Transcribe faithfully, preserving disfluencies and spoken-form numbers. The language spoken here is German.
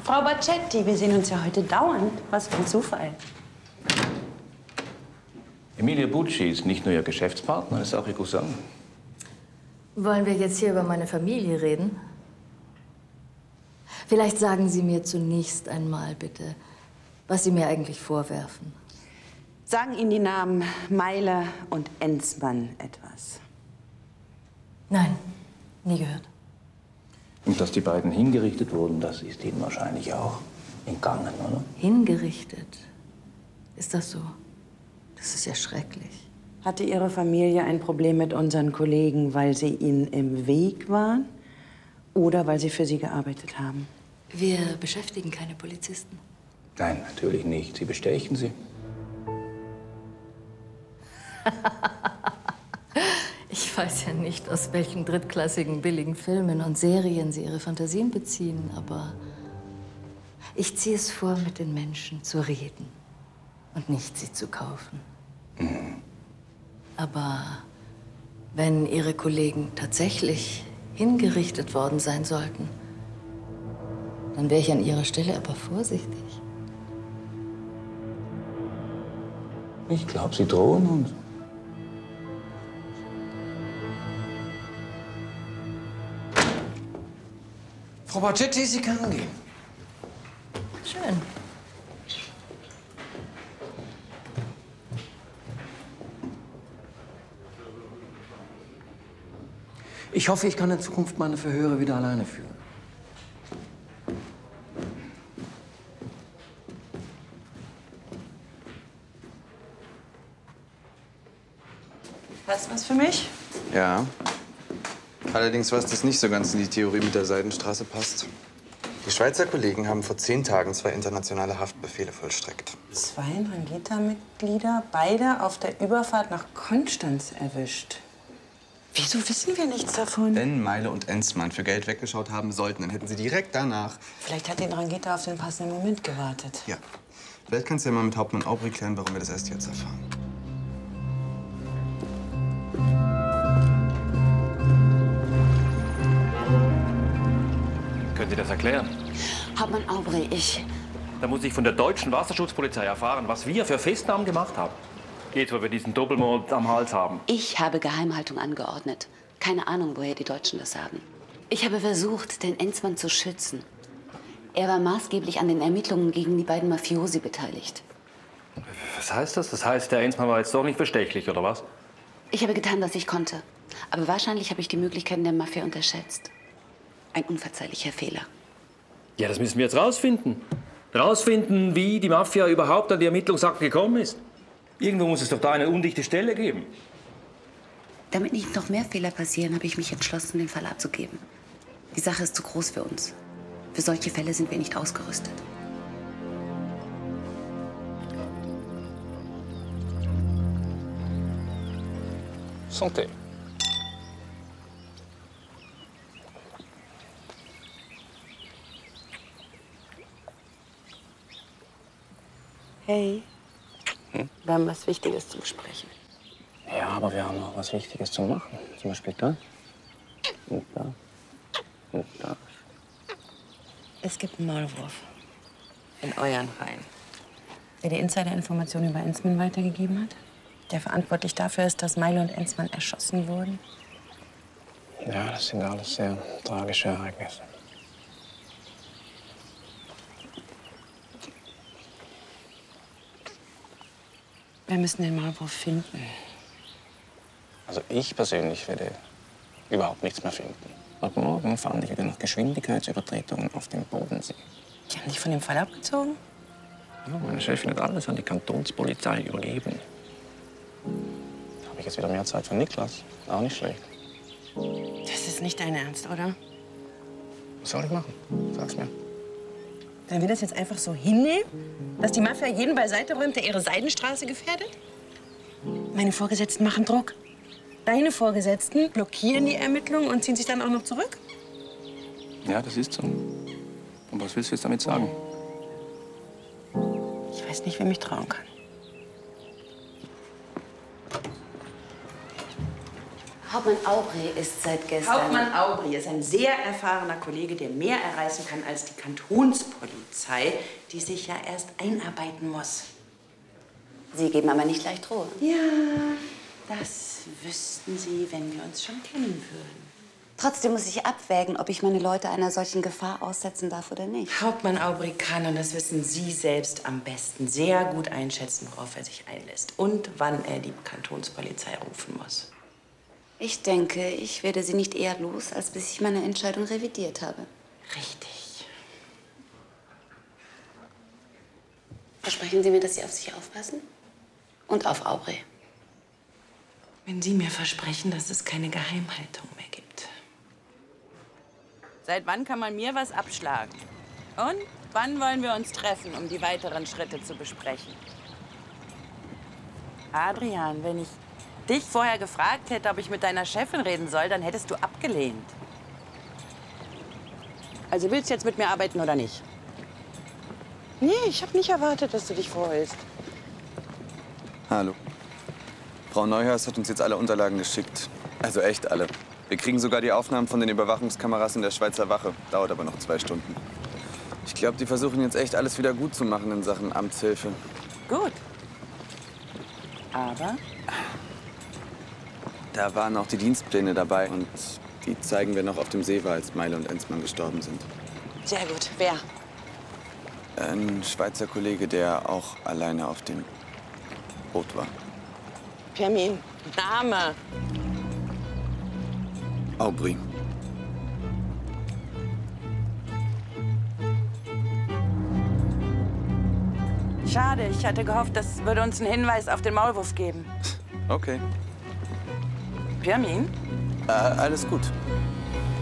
Frau Baccetti, wir sehen uns ja heute dauernd. Was für ein Zufall. Emilio Bucci ist nicht nur Ihr Geschäftspartner, er ist auch Ihr Cousin. Wollen wir jetzt hier über meine Familie reden? Vielleicht sagen Sie mir zunächst einmal, bitte, was Sie mir eigentlich vorwerfen. Sagen Ihnen die Namen Meiler und Enzmann etwas? Nein, nie gehört. Und dass die beiden hingerichtet wurden, das ist Ihnen wahrscheinlich auch entgangen, oder? Hingerichtet? Ist das so? Das ist ja schrecklich. Hatte Ihre Familie ein Problem mit unseren Kollegen, weil sie ihnen im Weg waren oder weil sie für sie gearbeitet haben? Wir beschäftigen keine Polizisten. Nein, natürlich nicht. Sie bestechen sie. Ich weiß ja nicht, aus welchen drittklassigen, billigen Filmen und Serien Sie Ihre Fantasien beziehen, aber ich ziehe es vor, mit den Menschen zu reden und nicht sie zu kaufen. Mhm. Aber wenn Ihre Kollegen tatsächlich hingerichtet worden sein sollten, dann wäre ich an Ihrer Stelle aber vorsichtig. Ich glaube, Sie drohen uns. Frau Baccetti, Sie können gehen. Schön. Ich hoffe, ich kann in Zukunft meine Verhöre wieder alleine führen. Hast du was für mich? Ja. Allerdings, was das nicht so ganz in die Theorie mit der Seidenstraße passt. Die Schweizer Kollegen haben vor zehn Tagen zwei internationale Haftbefehle vollstreckt. Zwei Ndrangheta-Mitglieder, beide auf der Überfahrt nach Konstanz erwischt. Wieso wissen wir nichts davon? Wenn Meile und Enzmann für Geld weggeschaut haben sollten, dann hätten sie direkt danach... Vielleicht hat die Ndrangheta auf den passenden Moment gewartet. Ja. Vielleicht kannst du ja mal mit Hauptmann Aubry klären, warum wir das erst jetzt erfahren. Können Sie das erklären? Hauptmann Aubry, ich... Da muss ich von der deutschen Wasserschutzpolizei erfahren, was wir für Festnahmen gemacht haben. Geht, wo wir diesen Doppelmord am Hals haben. Ich habe Geheimhaltung angeordnet. Keine Ahnung, woher die Deutschen das haben. Ich habe versucht, den Enzmann zu schützen. Er war maßgeblich an den Ermittlungen gegen die beiden Mafiosi beteiligt. Was heißt das? Das heißt, der Enzmann war jetzt doch nicht bestechlich, oder was? Ich habe getan, was ich konnte. Aber wahrscheinlich habe ich die Möglichkeiten der Mafia unterschätzt. Ein unverzeihlicher Fehler. Ja, das müssen wir jetzt rausfinden. Rausfinden, wie die Mafia überhaupt an die Ermittlungsakte gekommen ist. Irgendwo muss es doch da eine undichte Stelle geben. Damit nicht noch mehr Fehler passieren, habe ich mich entschlossen, den Fall abzugeben. Die Sache ist zu groß für uns. Für solche Fälle sind wir nicht ausgerüstet. Santé. Hey, Hm? wir haben was Wichtiges zu besprechen. Ja, aber wir haben noch was Wichtiges zu machen. Zum Beispiel da. Und da. Und da. Es gibt einen Maulwurf in euren Reihen, der die Insider-Informationen über Enzmann weitergegeben hat, der verantwortlich dafür ist, dass Meile und Enzmann erschossen wurden. Ja, das sind alles sehr tragische Ereignisse. Wir müssen den Maulwurf finden. Also ich persönlich werde überhaupt nichts mehr finden. Ab morgen fahren die wieder nach Geschwindigkeitsübertretungen auf dem Bodensee. Die haben dich von dem Fall abgezogen? Ja, meine Chefin hat alles an die Kantonspolizei übergeben. Da habe ich jetzt wieder mehr Zeit für Niklas. Auch nicht schlecht. Das ist nicht dein Ernst, oder? Was soll ich machen? Sag's mir. Sollen wir das jetzt einfach so hinnehmen, dass die Mafia jeden beiseite räumt, der ihre Seidenstraße gefährdet? Meine Vorgesetzten machen Druck. Deine Vorgesetzten blockieren die Ermittlungen und ziehen sich dann auch noch zurück? Ja, das ist so. Und was willst du jetzt damit sagen? Ich weiß nicht, wem ich trauen kann. Hauptmann Aubry ist seit gestern... Hauptmann Aubry ist ein sehr erfahrener Kollege, der mehr erreichen kann als die Kantonspolizei, die sich ja erst einarbeiten muss. Sie geben aber nicht leicht Ruhe. Ja, das wüssten Sie, wenn wir uns schon kennen würden. Trotzdem muss ich abwägen, ob ich meine Leute einer solchen Gefahr aussetzen darf oder nicht. Hauptmann Aubry kann, und das wissen Sie selbst am besten, sehr gut einschätzen, worauf er sich einlässt und wann er die Kantonspolizei rufen muss. Ich denke, ich werde Sie nicht eher los, als bis ich meine Entscheidung revidiert habe. Richtig. Versprechen Sie mir, dass Sie auf sich aufpassen? Und auf Aubry. Wenn Sie mir versprechen, dass es keine Geheimhaltung mehr gibt. Seit wann kann man mir was abschlagen? Und wann wollen wir uns treffen, um die weiteren Schritte zu besprechen? Adrian, wenn ich dich vorher gefragt hätte, ob ich mit deiner Chefin reden soll, dann hättest du abgelehnt. Also willst du jetzt mit mir arbeiten oder nicht? Nee, ich habe nicht erwartet, dass du dich freust. Hallo. Frau Neuhaus hat uns jetzt alle Unterlagen geschickt. Also echt alle. Wir kriegen sogar die Aufnahmen von den Überwachungskameras in der Schweizer Wache. Dauert aber noch zwei Stunden. Ich glaube, die versuchen jetzt echt alles wieder gut zu machen in Sachen Amtshilfe. Gut. Aber? Da waren auch die Dienstpläne dabei und die zeigen wir noch auf dem See war, als Meile und Enzmann gestorben sind. Sehr gut. Wer? Ein Schweizer Kollege, der auch alleine auf dem Boot war. Pirmin. Name. Aubry. Schade, ich hatte gehofft, das würde uns einen Hinweis auf den Maulwurf geben. Okay. Pirmin? Äh, alles gut.